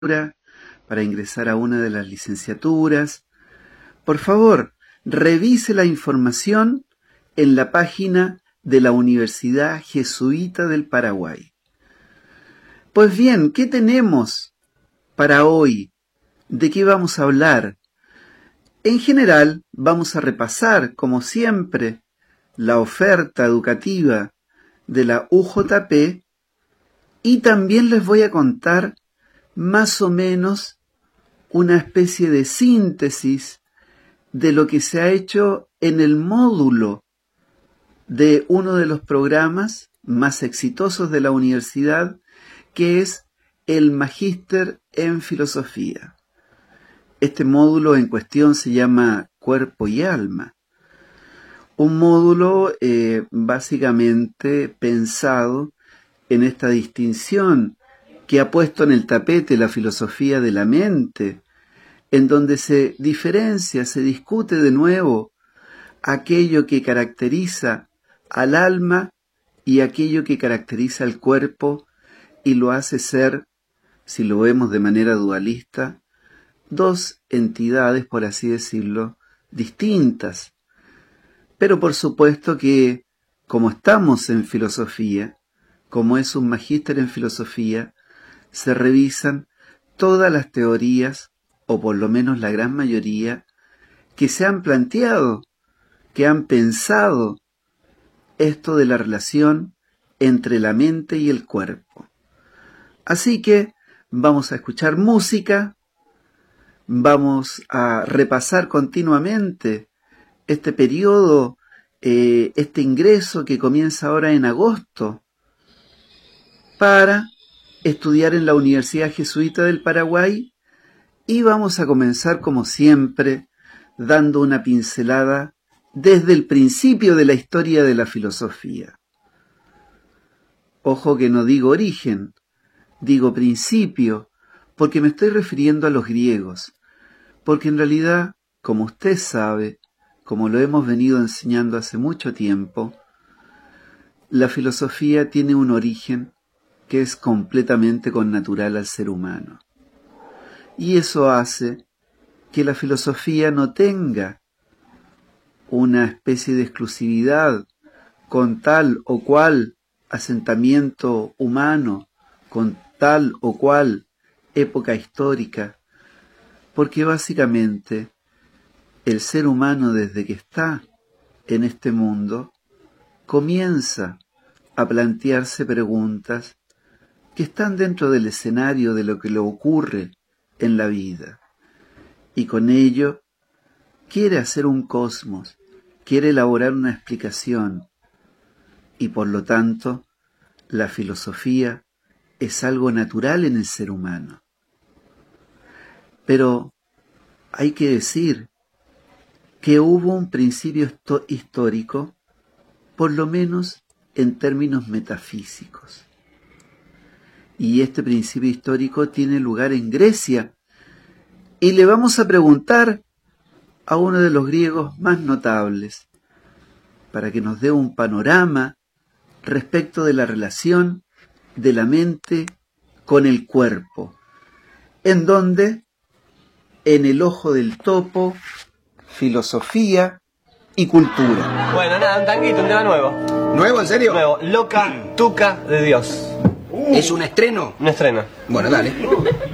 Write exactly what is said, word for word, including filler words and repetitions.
para ingresar a una de las licenciaturas. Por favor, revise la información en la página de la Universidad Jesuita del Paraguay. Pues bien, ¿qué tenemos para hoy? ¿De qué vamos a hablar? En general, vamos a repasar, como siempre, la oferta educativa de la U J P y también les voy a contar más o menos una especie de síntesis de lo que se ha hecho en el módulo de uno de los programas más exitosos de la universidad, que es el Magíster en Filosofía. Este módulo en cuestión se llama Cuerpo y Alma. Un módulo eh, básicamente pensado en esta distinción que ha puesto en el tapete la filosofía de la mente, en donde se diferencia, se discute de nuevo aquello que caracteriza al alma y aquello que caracteriza al cuerpo y lo hace ser, si lo vemos de manera dualista, dos entidades, por así decirlo, distintas. Pero por supuesto que, como estamos en filosofía, como es un magíster en filosofía, se revisan todas las teorías, o por lo menos la gran mayoría, que se han planteado, que han pensado esto de la relación entre la mente y el cuerpo. Así que vamos a escuchar música, vamos a repasar continuamente este periodo, eh, este ingreso que comienza ahora en agosto, para estudiar en la Universidad Jesuita del Paraguay, y vamos a comenzar como siempre dando una pincelada desde el principio de la historia de la filosofía. Ojo que no digo origen, digo principio, porque me estoy refiriendo a los griegos, porque en realidad, como usted sabe, como lo hemos venido enseñando hace mucho tiempo, la filosofía tiene un origen que es completamente connatural al ser humano. Y eso hace que la filosofía no tenga una especie de exclusividad con tal o cual asentamiento humano, con tal o cual época histórica, porque básicamente el ser humano, desde que está en este mundo, comienza a plantearse preguntas que están dentro del escenario de lo que le ocurre en la vida. Y con ello quiere hacer un cosmos, quiere elaborar una explicación, y por lo tanto la filosofía es algo natural en el ser humano. Pero hay que decir que hubo un principio histórico, por lo menos en términos metafísicos. Y este principio histórico tiene lugar en Grecia. Y le vamos a preguntar a uno de los griegos más notables, para que nos dé un panorama respecto de la relación de la mente con el cuerpo, en donde, en el ojo del topo, filosofía y cultura. Bueno, nada, un tanguito, un tema nuevo. ¿Nuevo, en serio? Nuevo, Loca Tuca de Dios. ¿Es un estreno? Un estreno. Bueno, dale.